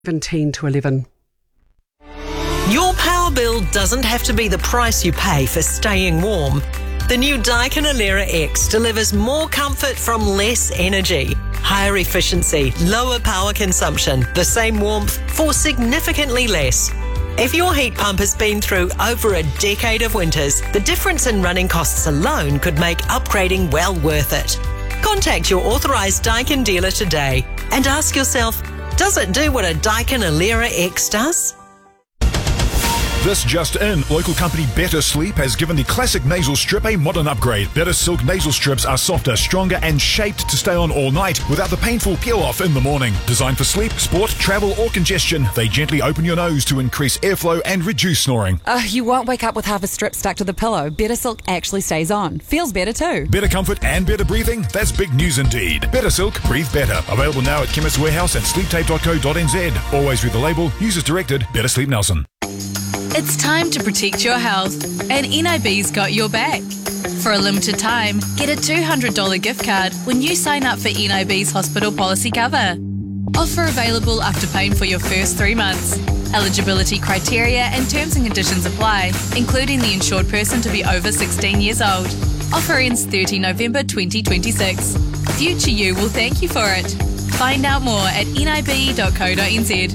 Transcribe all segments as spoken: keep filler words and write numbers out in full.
seventeen to eleven. Your power bill doesn't have to be the price you pay for staying warm. The new Daikin Alera X delivers more comfort from less energy, higher efficiency, lower power consumption, the same warmth for significantly less. If your heat pump has been through over a decade of winters, the difference in running costs alone could make upgrading well worth it. Contact your authorised Daikin dealer today and ask yourself, does it do what a Daikin Alera X does? This just in, local company Better Sleep has given the classic nasal strip a modern upgrade. Better Silk nasal strips are softer, stronger and shaped to stay on all night without the painful peel-off in the morning. Designed for sleep, sport, travel or congestion, they gently open your nose to increase airflow and reduce snoring. Uh, you won't wake up with half a strip stuck to the pillow. Better Silk actually stays on. Feels better too. Better comfort and better breathing? That's big news indeed. Better Silk, breathe better. Available now at Chemist Warehouse and sleep tape dot co dot n z. Always read the label. Users directed. Better Sleep Nelson. It's time to protect your health, and N I B's got your back. For a limited time, get a two hundred dollars gift card when you sign up for N I B's hospital policy cover. Offer available after paying for your first three months. Eligibility criteria and terms and conditions apply, including the insured person to be over sixteen years old. Offer ends thirtieth November twenty twenty-six. Future you will thank you for it. Find out more at n i b dot co dot n z.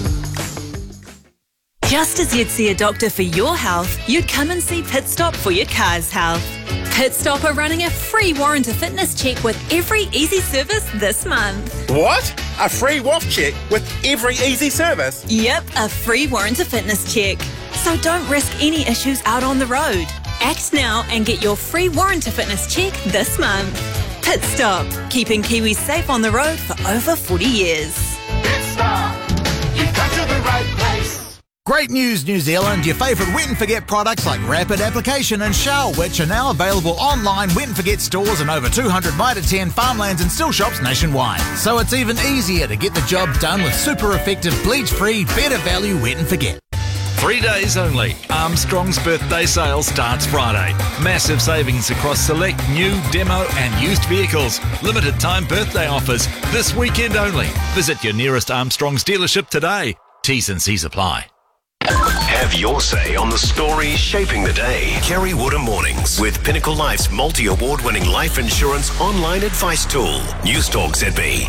Just as you'd see a doctor for your health, you'd come and see Pit Stop for your car's health. Pit Stop are running a free warrant of fitness check with every easy service this month. What? A free W A F check with every easy service? Yep, a free warrant of fitness check. So don't risk any issues out on the road. Act now and get your free warrant of fitness check this month. Pit Stop, keeping Kiwis safe on the road for over forty years. Pit Stop, you've come to the right place. Great news, New Zealand. Your favourite Wet and Forget products like Rapid Application and Shell, which are now available online, Wet and Forget stores and over two hundred Mitre ten farmlands and still shops nationwide. So it's even easier to get the job done with super effective, bleach-free, better value Wet and Forget. Three days only. Armstrong's birthday sale starts Friday. Massive savings across select new, demo and used vehicles. Limited time birthday offers. This weekend only. Visit your nearest Armstrong's dealership today. T's and C's apply. Have your say on the stories shaping the day. Kerry Woodham Mornings with Pinnacle Life's multi-award winning life insurance online advice tool. Newstalk Z B.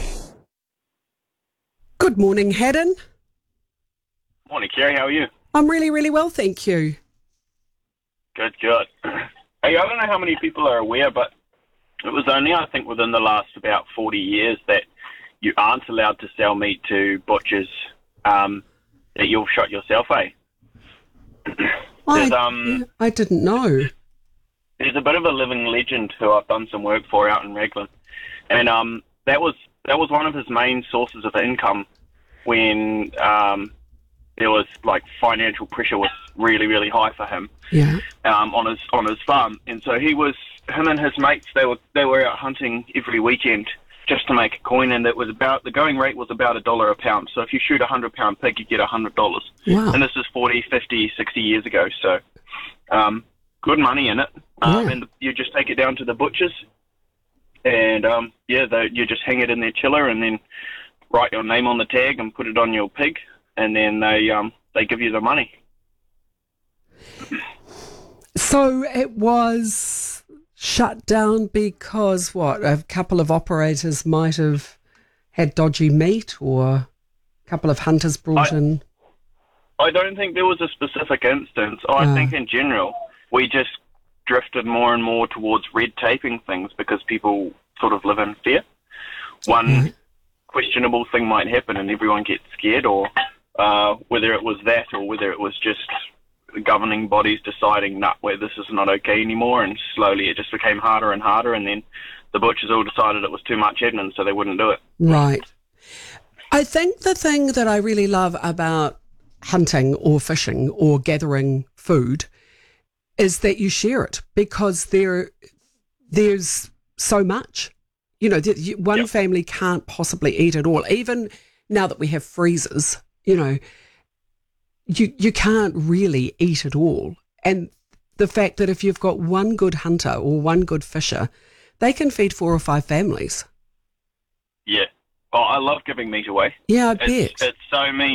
Good morning, Haddon. Morning, Kerry. How are you? I'm really, really well, thank you. Good, good. Hey, I don't know how many people are aware, but it was only, I think, within the last about forty years that you aren't allowed to sell meat to butchers um, that you've shot yourself, eh? I, um, I didn't know. There's a bit of a living legend who I've done some work for out in Raglan, and um, that was that was one of his main sources of income when um, there was like financial pressure was really really high for him. Yeah. Um, on his on his farm, and so he was him and his mates they were they were out hunting every weekend just to make a coin, and it was about the going rate was about a dollar a pound. So if you shoot a hundred pound pig, you get a hundred dollars. Wow. And this is forty, fifty, sixty years ago. So um, good money in it. Um, Yeah. And you just take it down to the butchers, and um, yeah, they, you just hang it in their chiller, and then write your name on the tag and put it on your pig, and then they um, they give you the money. So it was shut down because, what, a couple of operators might have had dodgy meat, or a couple of hunters brought I, in? I don't think there was a specific instance. I Ah. think in general we just drifted more and more towards red taping things because people sort of live in fear. One Mhm. questionable thing might happen and everyone gets scared, or uh, whether it was that or whether it was just governing bodies deciding, nah, well, this is not okay anymore, and slowly it just became harder and harder, and then the butchers all decided it was too much admin, so they wouldn't do it. Right. I think the thing that I really love about hunting or fishing or gathering food is that you share it, because there, there's so much. You know, th- you- one Yep. family can't possibly eat it all. Even now that we have freezers, you know, you you can't really eat it all. And the fact that if you've got one good hunter or one good fisher, they can feed four or five families. Yeah, Oh, I love giving meat away. Yeah, I it's, bet. It's so mean.